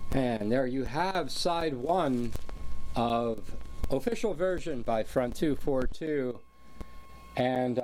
And there you have side one of Official Version by Front 242. And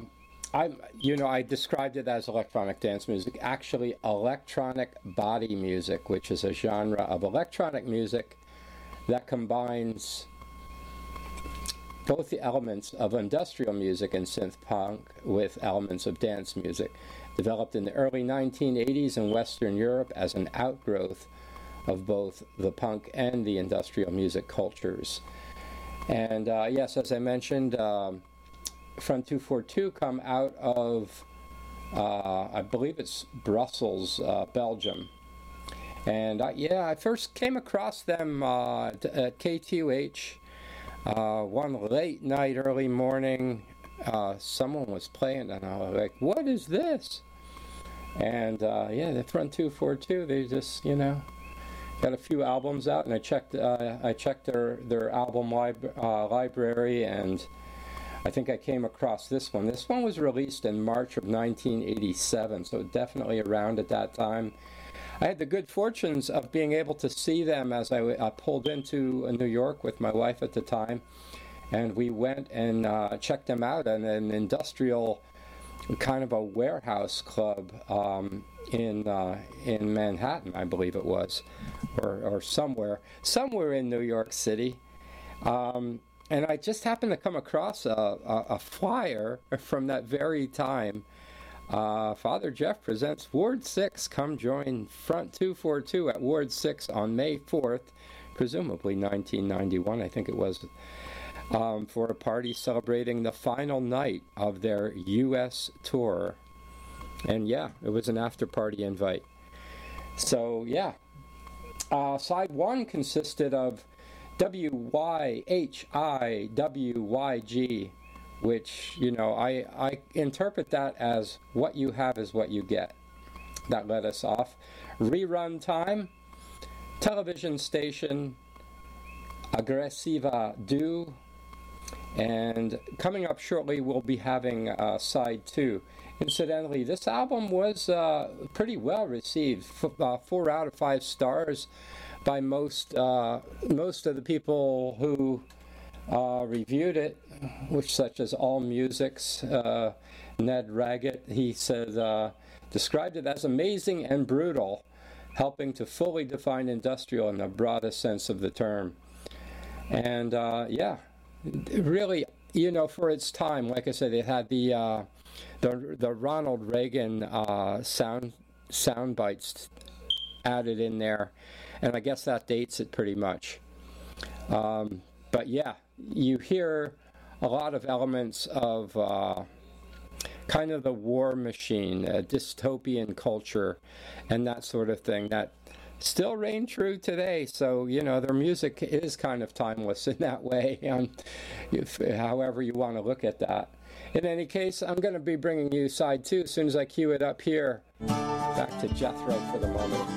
I described it as electronic dance music, actually electronic body music, which is a genre of electronic music that combines both the elements of industrial music and synth punk with elements of dance music, developed in the early 1980s in Western Europe as an outgrowth of both the punk and the industrial music cultures. And yes, as I mentioned, Front 242 come out of, I believe it's Brussels, Belgium. And I first came across them at KTUH one late night, early morning. Someone was playing, and I was like, "What is this?" And the Front 242, they just, got a few albums out, and I checked their album library, and I think I came across this one. This one was released in March of 1987, so definitely around at that time. I had the good fortunes of being able to see them as I pulled into New York with my wife at the time, and we went and checked them out at an industrial kind of a warehouse club in Manhattan, I believe it was, or somewhere in New York City. And I just happened to come across a flyer from that very time. Father Jeff presents Ward 6. Come join Front 242 at Ward 6 on May 4th, presumably 1991, I think it was, for a party celebrating the final night of their U.S. tour. And yeah, it was an after-party invite. So yeah, side one consisted of WYHIWYG, which, I interpret that as what you have is what you get. That led us off. Rerun time, television station, Aggressiva Do, and coming up shortly we'll be having side two. Incidentally, this album was pretty well received, 4 out of 5 stars by most of the people who reviewed it, which such as AllMusic's Ned Raggett. He said, described it as amazing and brutal, helping to fully define industrial in the broadest sense of the term. And really, for its time, like I said, it had the Ronald Reagan sound bites added in there, and I guess that dates it pretty much. But yeah, you hear a lot of elements of kind of the war machine, dystopian culture, and that sort of thing that still reign true today. So, their music is kind of timeless in that way, however you want to look at that. In any case, I'm going to be bringing you side two as soon as I cue it up here. Back to Jethro for the moment.